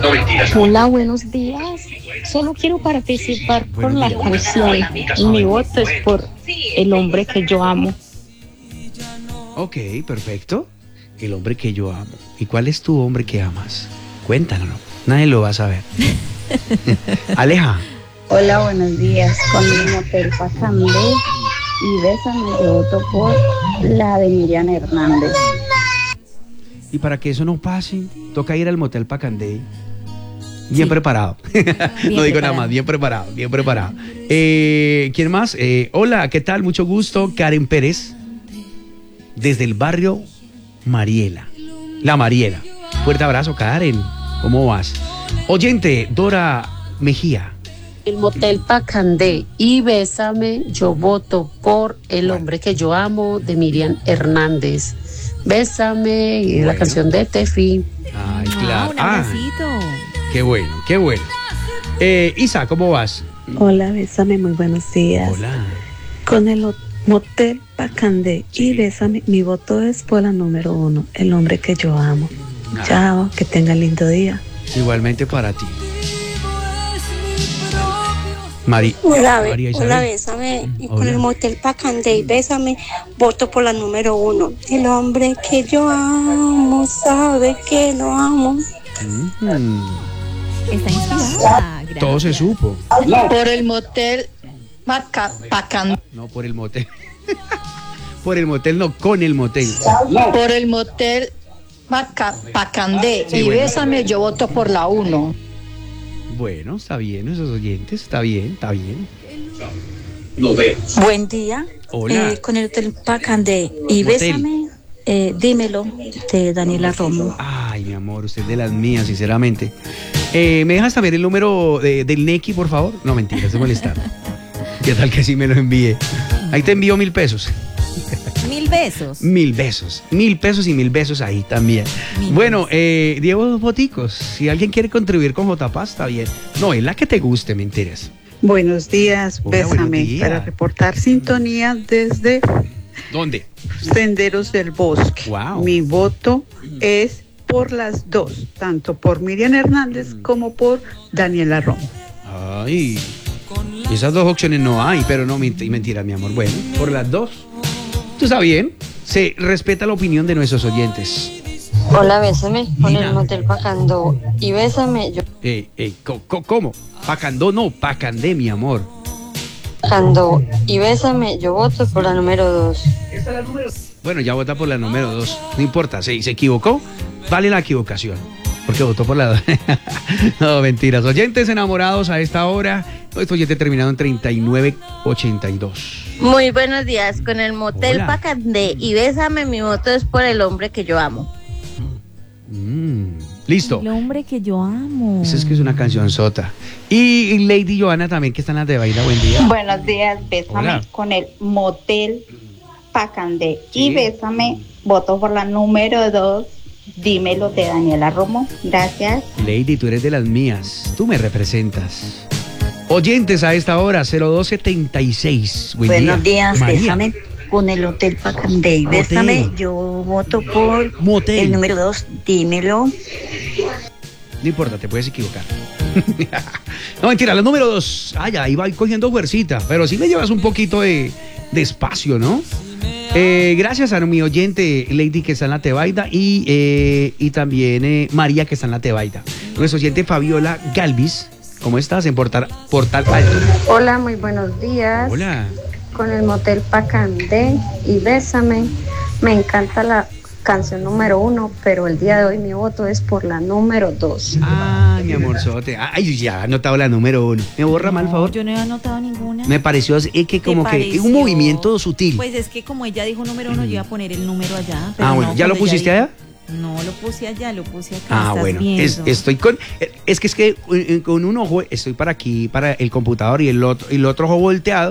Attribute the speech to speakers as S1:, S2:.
S1: Hola, buenos días. Solo quiero participar por la canción. Mi voto es por el hombre que yo amo.
S2: Ok, perfecto. El hombre que yo amo. ¿Y cuál es tu hombre que amas? Cuéntanos, nadie lo va a saber. Aleja.
S3: Hola, buenos días. Con el motel Pacandé y Bésame, yo voto por la de Miriam Hernández.
S2: Y para que eso no pase, toca ir al motel Pacandé. Bien preparado. No digo nada más, bien preparado, bien preparado. ¿Quién más? Hola, ¿qué tal? Mucho gusto. Karen Pérez, desde el barrio Mariela. La Mariela. Fuerte abrazo, Karen. ¿Cómo vas? Oyente, Dora Mejía.
S4: El motel Pacandé y Bésame, yo voto por el hombre que yo amo de Miriam Hernández. Bésame, y la canción de Tefi.
S2: Ay, claro.
S5: Un abracito.
S2: Qué bueno, qué bueno. Isa, ¿cómo vas?
S6: Hola, Bésame, muy buenos días.
S2: Hola.
S6: Con el motel Pacandé y Bésame, mi voto es por la número 1, el hombre que yo amo. Chao, que tengan lindo día.
S2: Igualmente para ti.
S7: Hola,
S2: María Isabel.
S7: hola, Bésame. Y con
S2: Hola.
S7: el motel Pacandé y Bésame, voto por la número 1. El hombre que yo amo sabe que lo amo.
S5: Está inspirada.
S2: Todo se supo.
S8: Por el motel Pacandé.
S2: No, por el motel. Por el motel, no, con el motel.
S8: Por el motel Pacandé
S2: Sí,
S8: y
S2: bueno.
S8: Bésame, yo voto por la 1.
S2: Bueno, está bien, esos oyentes, está bien, está bien.
S9: Buen día.
S2: Hola.
S9: Con el hotel Pacandé y
S2: Motel.
S9: Bésame, dímelo, de Daniela Romo.
S2: Ay, mi amor, usted es de las mías, sinceramente. ¿Me dejas saber el número del Neki, por favor? No, mentira, se molestar. ¿Qué tal que sí me lo envíe? Ahí te envío 1,000 pesos.
S5: 1000 besos.
S2: 1,000 besos. 1,000 pesos y 1,000 besos ahí también. Bueno, Diego, 2 boticos. Si alguien quiere contribuir con JPaz, está bien. No, es la que te guste, mentiras.
S10: Buenos días,
S2: Hola,
S10: Bésame,
S2: buenos días.
S10: para reportar sintonía desde
S2: ¿Dónde?
S10: Senderos del Bosque.
S2: Wow.
S10: Mi voto es por las dos, tanto por Miriam Hernández como por Daniela Romo.
S2: Ay, esas 2 opciones no hay, pero no, mentiras, mi amor. Bueno, por las 2. Tú sabes bien, se respeta la opinión de nuestros oyentes.
S11: Hola, Bésame, con
S2: Nina.
S11: el motel Pacandó y Bésame, yo
S2: ¿Cómo? Pacandó, no, Pacandé, mi amor.
S11: Pacandó y Bésame, yo voto por la número 2.
S2: Bueno, ya vota por la número 2. No importa, se equivocó, vale la equivocación. Porque votó por la 2. No, mentiras. Oyentes enamorados a esta hora. Nuestro oyente terminado en 3982.
S12: Muy buenos días. Con el motel
S2: Hola.
S12: Pacandé y Bésame, mi voto es por el hombre que yo amo.
S2: Listo.
S5: El hombre que yo amo.
S2: Esa es que es una canción sota. Y Lady Johanna también, que está en la de Baila. Buen día.
S3: Buenos días, Bésame,
S2: Hola.
S3: con el motel Pacandé
S2: Sí.
S3: y Bésame, voto por la número 2. Dímelo, de Daniela Romo. Gracias.
S2: Lady, tú eres de las mías. Tú me representas. Oyentes a esta hora, 0276.
S9: Buenos días,
S2: María.
S9: Bésame, con el hotel Pacandé y
S2: Motel.
S9: Bésame, yo voto por
S2: Motel.
S9: el número 2, dímelo.
S2: No importa, te puedes equivocar. No, mentira, la número 2. Ay, ahí va cogiendo fuercita. Pero sí le llevas un poquito de espacio, ¿no? Gracias a mi oyente Lady que está en la Tebaida y también María que está en la Tebaida. Nuestro oyente Fabiola Galvis, ¿cómo estás? En Portal Alto.
S11: Hola, muy buenos días.
S2: Hola.
S11: Con el motel Pacandé y Bésame, me encanta la canción número 1, pero el día de hoy mi voto es por la número 2.
S2: Ah, mi amorzote. Ay, ya he anotado la número 1. ¿Me borra mal, por favor?
S5: Yo no he anotado ninguna.
S2: Me pareció así, que como que
S5: pareció?
S2: un movimiento sutil.
S5: Pues es que como ella dijo número 1, yo iba a poner el número allá. pero
S2: Ah, bueno,
S5: no,
S2: ¿ya lo
S5: cuando ella
S2: pusiste
S5: dijo-
S2: allá?
S5: No lo puse allá, lo puse acá.
S2: Ah,
S5: estás
S2: bueno,
S5: viendo.
S2: estoy con... Es que con un ojo estoy para aquí, para el computador y el otro ojo volteado.